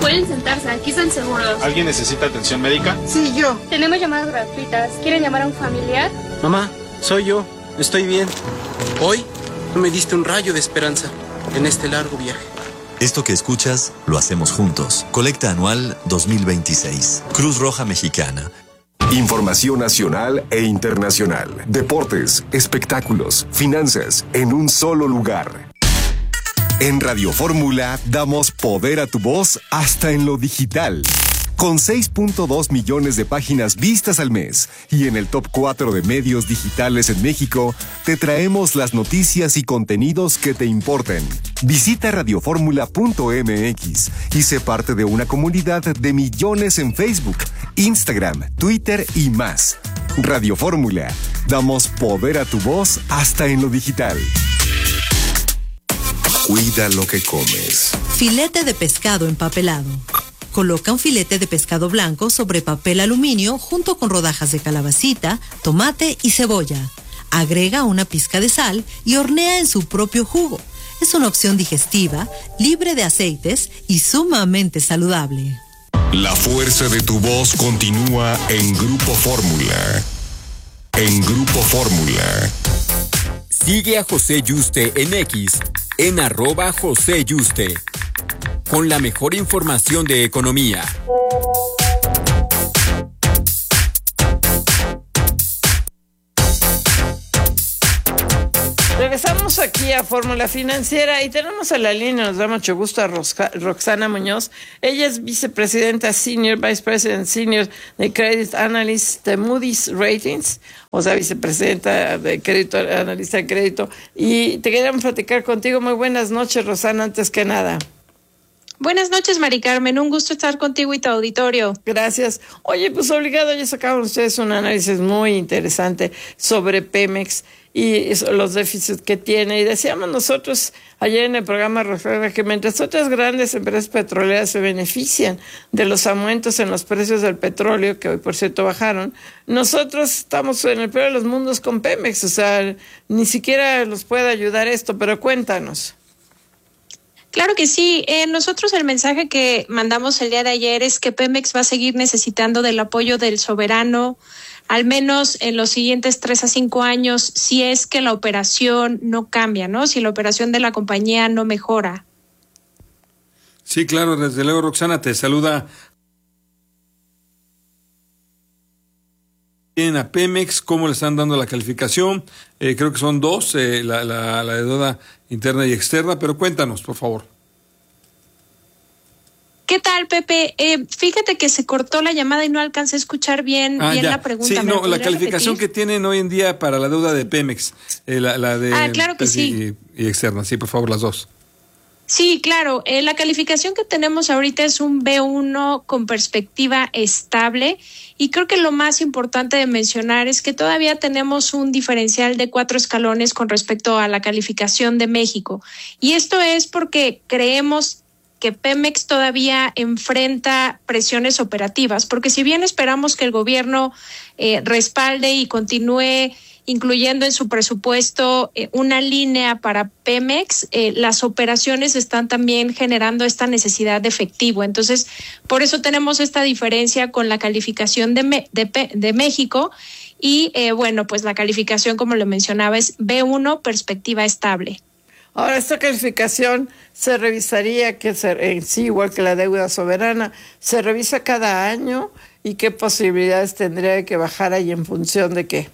Pueden sentarse, aquí están seguros. ¿Alguien necesita atención médica? Sí, yo. Tenemos llamadas gratuitas. ¿Quieren llamar a un familiar? Mamá, soy yo. Estoy bien. Hoy me diste un rayo de esperanza en este largo viaje. Esto que escuchas, lo hacemos juntos. Colecta anual 2026. Cruz Roja Mexicana. Información nacional e internacional. Deportes, espectáculos, finanzas, en un solo lugar. En Radio Fórmula damos poder a tu voz hasta en lo digital. Con 6.2 millones de páginas vistas al mes y en el top 4 de medios digitales en México, te traemos las noticias y contenidos que te importen. Visita radioformula.mx y sé parte de una comunidad de millones en Facebook, Instagram, Twitter y más. Radio Fórmula, damos poder a tu voz hasta en lo digital. Cuida lo que comes. Filete de pescado empapelado. Coloca un filete de pescado blanco sobre papel aluminio junto con rodajas de calabacita, tomate y cebolla. Agrega una pizca de sal y hornea en su propio jugo. Es una opción digestiva, libre de aceites y sumamente saludable. La fuerza de tu voz continúa en Grupo Fórmula. En Grupo Fórmula. Sigue a José Yuste en X, en @JoséYuste. Con la mejor información de economía. Regresamos aquí a Fórmula Financiera y tenemos a la línea, nos da mucho gusto, a Roxana Muñoz. Ella es vicepresidenta Vice President Senior de Credit Analyst de Moody's Ratings, o sea, vicepresidenta de crédito, analista de crédito. Y te queríamos platicar contigo. Muy buenas noches, Roxana, antes que nada. Buenas noches, Mari Carmen. Un gusto estar contigo y tu auditorio. Gracias. Oye, pues obligado, ya sacaron ustedes un análisis muy interesante sobre Pemex y los déficits que tiene. Y decíamos nosotros ayer en el programa que mientras otras grandes empresas petroleras se benefician de los aumentos en los precios del petróleo, que hoy por cierto bajaron, nosotros estamos en el peor de los mundos con Pemex. O sea, ni siquiera nos puede ayudar esto, pero cuéntanos. Claro que sí. Nosotros el mensaje que mandamos el día de ayer es que Pemex va a seguir necesitando del apoyo del soberano, al menos en los siguientes 3 a 5 años, si es que la operación no cambia, ¿no? Si la operación de la compañía no mejora. Sí, claro, desde luego, Roxana, te saluda a Pemex. ¿Cómo le están dando la calificación? Creo que son 2, la deuda interna y externa, pero cuéntanos, por favor. ¿Qué tal, Pepe? Fíjate que se cortó la llamada y no alcancé a escuchar bien la pregunta. Sí, no, la calificación que tienen hoy en día para la deuda de Pemex, la de claro que sí. Y externa, sí, por favor, las dos. Sí, claro. La calificación que tenemos ahorita es un B1 con perspectiva estable, y creo que lo más importante de mencionar es que todavía tenemos un diferencial de 4 escalones con respecto a la calificación de México. Y esto es porque creemos que Pemex todavía enfrenta presiones operativas, porque si bien esperamos que el gobierno respalde y continúe incluyendo en su presupuesto una línea para Pemex, las operaciones están también generando esta necesidad de efectivo. Entonces, por eso tenemos esta diferencia con la calificación de México y, bueno, pues la calificación, como lo mencionaba, es B1, perspectiva estable. Ahora, esta calificación se revisaría, sí, igual que la deuda soberana, se revisa cada año, y qué posibilidades tendría de que bajara y en función de qué.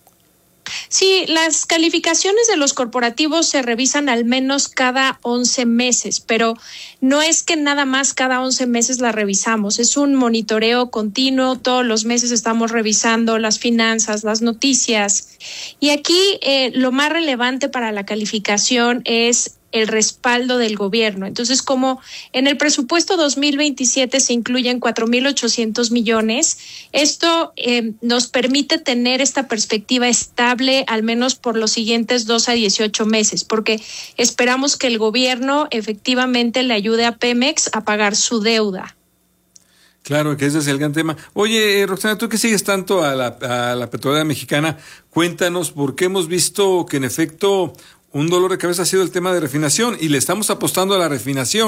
Sí, las calificaciones de los corporativos se revisan al menos cada 11 meses, pero no es que nada más cada 11 meses la revisamos, es un monitoreo continuo, todos los meses estamos revisando las finanzas, las noticias, y aquí lo más relevante para la calificación es el respaldo del gobierno. Entonces, como en el presupuesto 2027 se incluyen 4,800 millones, esto nos permite tener esta perspectiva estable al menos por los siguientes 2 a 18 meses, porque esperamos que el gobierno efectivamente le ayude a Pemex a pagar su deuda. Claro, que ese es el gran tema. Oye, Roxana, tú que sigues tanto a la petrolera mexicana, cuéntanos, porque hemos visto que en efecto un dolor de cabeza ha sido el tema de refinación y le estamos apostando a la refinación.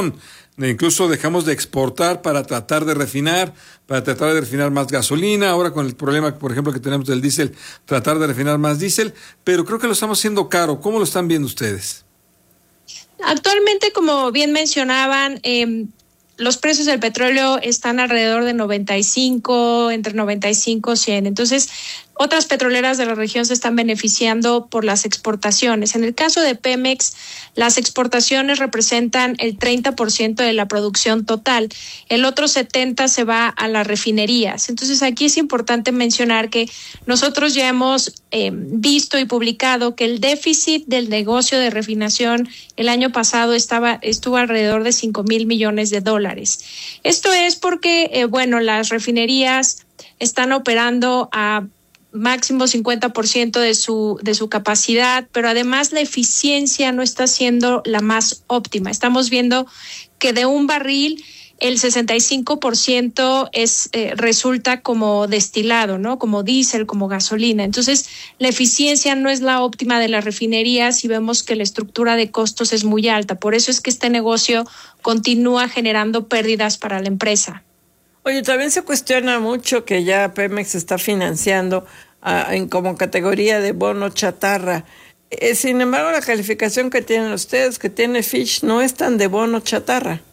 incluso dejamos de exportar para tratar de refinar más gasolina, ahora con el problema, por ejemplo, que tenemos del diésel, tratar de refinar más diésel, pero creo que lo estamos haciendo caro. ¿Cómo lo están viendo ustedes? Actualmente, como bien mencionaban, los precios del petróleo están alrededor de 95, entre 95 y 100. Entonces, otras petroleras de la región se están beneficiando por las exportaciones. En el caso de Pemex, las exportaciones representan el 30% de la producción total. El otro 70% se va a las refinerías. Entonces, aquí es importante mencionar que nosotros ya hemos visto y publicado que el déficit del negocio de refinación el año pasado estuvo alrededor de $5,000 millones. Esto es porque, las refinerías están operando a máximo 50% de su capacidad, pero además la eficiencia no está siendo la más óptima. Estamos viendo que de un barril el 65% resulta como destilado, ¿no? Como diésel, como gasolina. Entonces, la eficiencia no es la óptima de las refinerías y vemos que la estructura de costos es muy alta. Por eso es que este negocio continúa generando pérdidas para la empresa. Oye, también se cuestiona mucho que ya Pemex está financiando como categoría de bono chatarra. Sin embargo, la calificación que tienen ustedes, que tiene Fitch, no es tan de bono chatarra.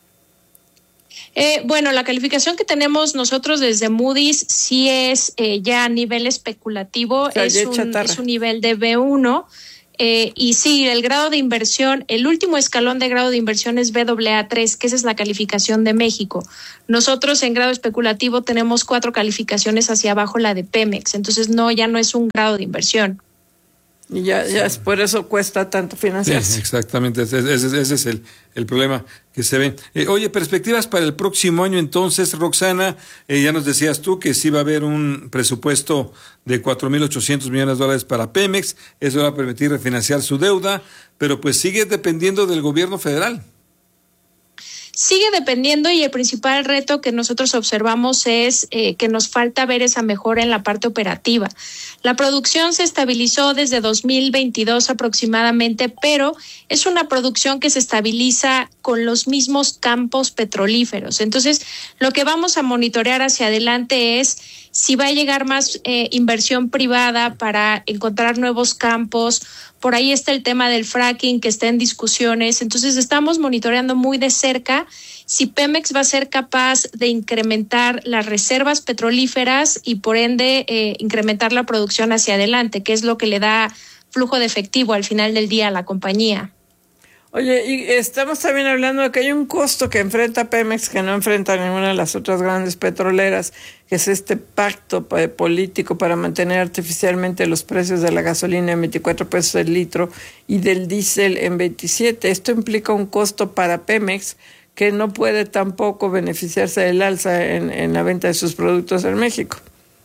La calificación que tenemos nosotros desde Moody's sí es ya a nivel especulativo, es un nivel de B1. Y sí, el grado de inversión, el último escalón de grado de inversión es Baa3, que esa es la calificación de México. Nosotros en grado especulativo tenemos 4 calificaciones hacia abajo, la de Pemex, entonces ya no es un grado de inversión. Y ya es por eso cuesta tanto financiarse. Sí, exactamente, ese es el problema que se ve. Oye, perspectivas para el próximo año entonces, Roxana, ya nos decías tú que sí va a haber un presupuesto de $4,800 millones para Pemex, eso va a permitir refinanciar su deuda, pero pues sigue dependiendo del gobierno federal. Sigue dependiendo y el principal reto que nosotros observamos es que nos falta ver esa mejora en la parte operativa. La producción se estabilizó desde 2022 aproximadamente, pero es una producción que se estabiliza con los mismos campos petrolíferos. Entonces, lo que vamos a monitorear hacia adelante es si va a llegar más inversión privada para encontrar nuevos campos. Por ahí está el tema del fracking que está en discusiones. Entonces, estamos monitoreando muy de cerca si Pemex va a ser capaz de incrementar las reservas petrolíferas y por ende incrementar la producción hacia adelante, que es lo que le da flujo de efectivo al final del día a la compañía. Oye, y estamos también hablando de que hay un costo que enfrenta Pemex que no enfrenta ninguna de las otras grandes petroleras, que es este pacto político para mantener artificialmente los precios de la gasolina en 24 pesos el litro y del diésel en 27. Esto implica un costo para Pemex que no puede tampoco beneficiarse del alza en la venta de sus productos en México.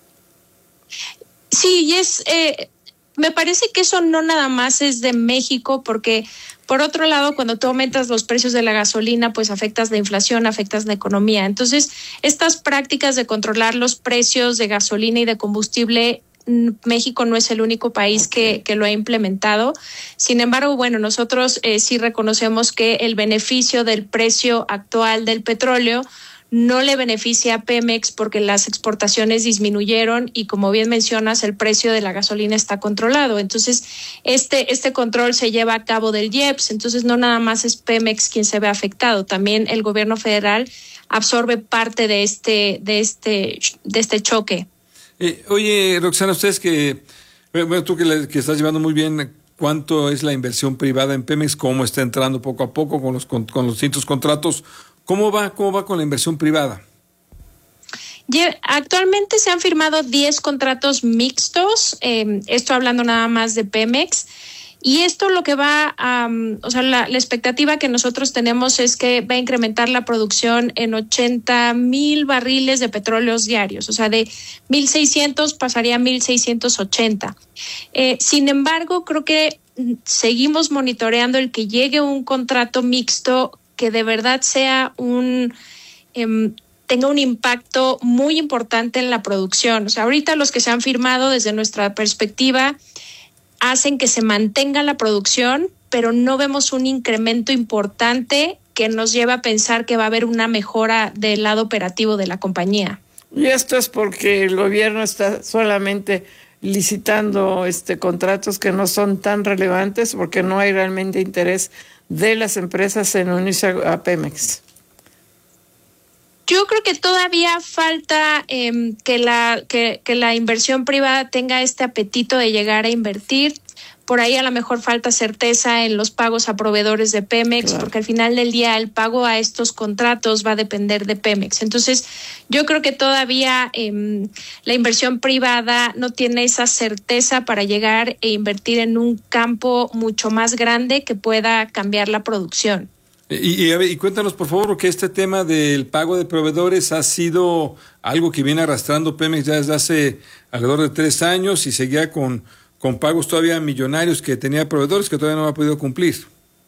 Sí, me parece que eso no nada más es de México, porque por otro lado, cuando tú aumentas los precios de la gasolina, pues afectas la inflación, afectas la economía. Entonces, estas prácticas de controlar los precios de gasolina y de combustible, México no es el único país que lo ha implementado. Sin embargo, nosotros sí reconocemos que el beneficio del precio actual del petróleo no le beneficia a Pemex porque las exportaciones disminuyeron y, como bien mencionas, el precio de la gasolina está controlado. Entonces, este control se lleva a cabo del IEPS. Entonces, no nada más es Pemex quien se ve afectado, también el gobierno federal absorbe parte de este choque. Oye, Roxana, ustedes tú que estás llevando muy bien, ¿cuánto es la inversión privada en Pemex? ¿Cómo está entrando poco a poco con los distintos contratos? ¿Cómo va con la inversión privada? Actualmente se han firmado 10 contratos mixtos, esto hablando nada más de Pemex, y esto lo que va a, la expectativa que nosotros tenemos es que va a incrementar la producción en 80,000 barriles de petróleos diarios, o sea, de 1,600 pasaría a 1,680. Sin embargo, creo que seguimos monitoreando el que llegue un contrato mixto que de verdad sea tenga un impacto muy importante en la producción. O sea, ahorita los que se han firmado desde nuestra perspectiva hacen que se mantenga la producción, pero no vemos un incremento importante que nos lleva a pensar que va a haber una mejora del lado operativo de la compañía. Y esto es porque el gobierno está solamente licitando contratos que no son tan relevantes, porque no hay realmente interés de las empresas en unirse a Pemex. Yo creo que todavía falta que la inversión privada tenga este apetito de llegar a invertir. Por ahí a lo mejor falta certeza en los pagos a proveedores de Pemex, claro, porque al final del día el pago a estos contratos va a depender de Pemex. Entonces, yo creo que todavía la inversión privada no tiene esa certeza para llegar e invertir en un campo mucho más grande que pueda cambiar la producción. Y cuéntanos, por favor, que este tema del pago de proveedores ha sido algo que viene arrastrando Pemex ya desde hace alrededor de 3 años y seguía con pagos todavía millonarios que tenía proveedores que todavía no ha podido cumplir.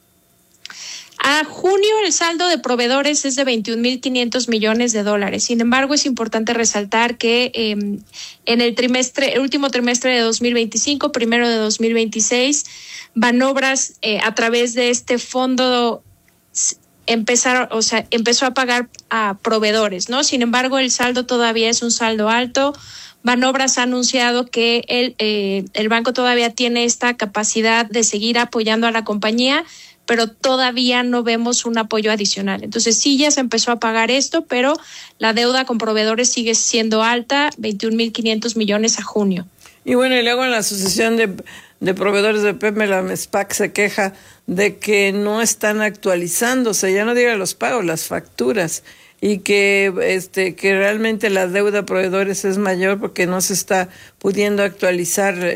A junio el saldo de proveedores es de 21.500 millones de dólares. Sin embargo, es importante resaltar que en el último trimestre de 2025, primero de 2026, Banobras a través de este fondo empezó a pagar a proveedores, ¿no? Sin embargo, el saldo todavía es un saldo alto. Banobras ha anunciado que el banco todavía tiene esta capacidad de seguir apoyando a la compañía, pero todavía no vemos un apoyo adicional. Entonces sí ya se empezó a pagar esto, pero la deuda con proveedores sigue siendo alta, 21.500 millones a junio. Y bueno, y luego en la Asociación de Proveedores de Pemex, la MESPAC, se queja de que no están actualizándose, ya no diga los pagos, las facturas, y que realmente la deuda a proveedores es mayor porque no se está pudiendo actualizar